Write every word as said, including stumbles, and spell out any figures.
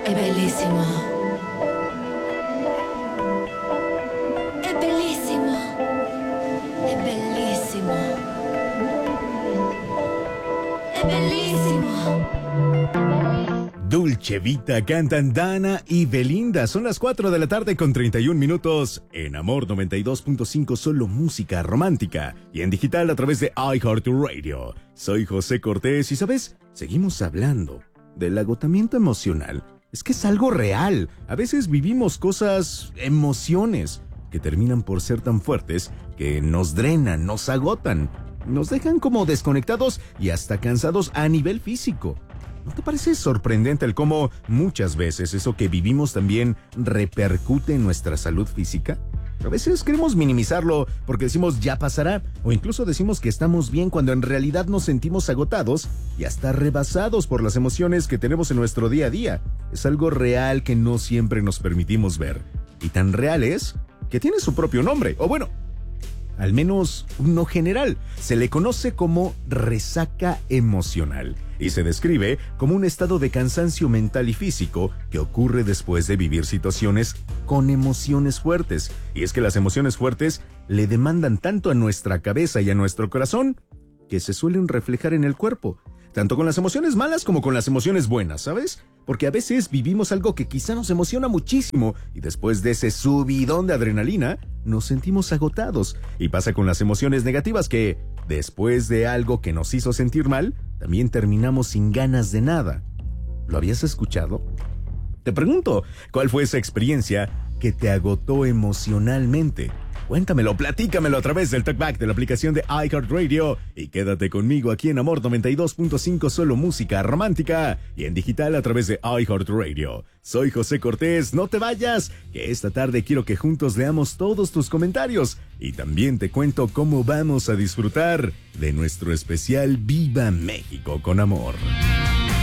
È bellissimo. È bellissimo. È bellissimo. È bellissimo. Dolce Vita cantan Dana y Belinda. Son las cuatro de la tarde con treinta y un minutos. En Amor noventa y dos punto cinco, solo música romántica. Y en digital a través de iHeartRadio. Soy José Cortés y, ¿sabes? Seguimos hablando del agotamiento emocional. Es que es algo real. A veces vivimos cosas, emociones, que terminan por ser tan fuertes que nos drenan, nos agotan. Nos dejan como desconectados y hasta cansados a nivel físico. ¿No te parece sorprendente el cómo muchas veces eso que vivimos también repercute en nuestra salud física? A veces queremos minimizarlo porque decimos ya pasará, o incluso decimos que estamos bien cuando en realidad nos sentimos agotados y hasta rebasados por las emociones que tenemos en nuestro día a día. Es algo real que no siempre nos permitimos ver. Y tan real es que tiene su propio nombre, o bueno, al menos uno general. Se le conoce como resaca emocional y se describe como un estado de cansancio mental y físico que ocurre después de vivir situaciones con emociones fuertes. Y es que las emociones fuertes le demandan tanto a nuestra cabeza y a nuestro corazón que se suelen reflejar en el cuerpo, tanto con las emociones malas como con las emociones buenas, ¿sabes? Porque a veces vivimos algo que quizá nos emociona muchísimo y después de ese subidón de adrenalina nos sentimos agotados. Y pasa con las emociones negativas que, después de algo que nos hizo sentir mal, también terminamos sin ganas de nada. ¿Lo habías escuchado? Te pregunto, ¿cuál fue esa experiencia que te agotó emocionalmente? Cuéntamelo, platícamelo a través del talkback de la aplicación de iHeartRadio y quédate conmigo aquí en Amor noventa y dos punto cinco, solo música romántica y en digital a través de iHeartRadio. Soy José Cortés, no te vayas, que esta tarde quiero que juntos leamos todos tus comentarios y también te cuento cómo vamos a disfrutar de nuestro especial Viva México con Amor.